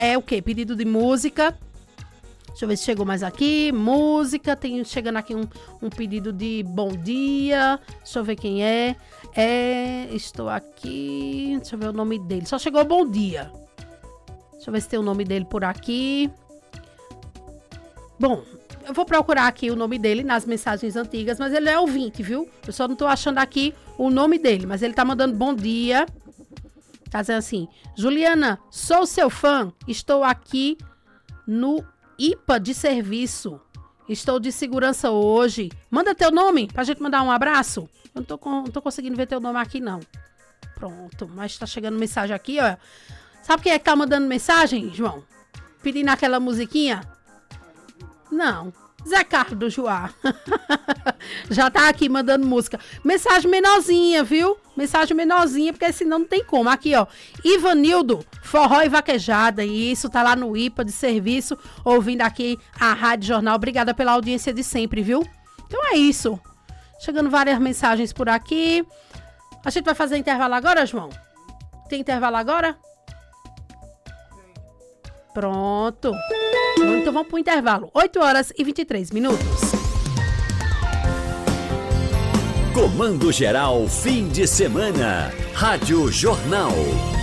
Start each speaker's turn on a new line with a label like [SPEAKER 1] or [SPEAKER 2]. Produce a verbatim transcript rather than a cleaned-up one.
[SPEAKER 1] é o quê? Pedido de música. Deixa eu ver se chegou mais aqui. Música. Tem chegando aqui um, um pedido de bom dia. Deixa eu ver quem é. É... Estou aqui. Deixa eu ver o nome dele. Só chegou bom dia. Deixa eu ver se tem o nome dele por aqui. Bom, eu vou procurar aqui o nome dele nas mensagens antigas, mas ele é ouvinte, viu? Eu só não tô achando aqui o nome dele, mas ele tá mandando bom dia. Tá dizendo assim: Juliana, sou seu fã, estou aqui no I P A de serviço. Estou de segurança hoje. Manda teu nome pra gente mandar um abraço. Eu não tô, com, não tô conseguindo ver teu nome aqui, não. Pronto, mas tá chegando mensagem aqui, ó. Sabe quem é que tá mandando mensagem, João? Pedindo aquela musiquinha? Não, Zé Carlos do Joá. Já tá aqui mandando música. Mensagem menorzinha, viu? Mensagem menorzinha, porque senão não tem como. Aqui, ó. Ivanildo, forró e vaquejada. E isso tá lá no I P A de serviço, ouvindo aqui a Rádio Jornal. Obrigada pela audiência de sempre, viu? Então é isso. Chegando várias mensagens por aqui. A gente vai fazer intervalo agora, João? Tem intervalo agora? Pronto. Então vamos pro intervalo. oito horas e vinte e três minutos.
[SPEAKER 2] Comando Geral, fim de semana. Rádio Jornal.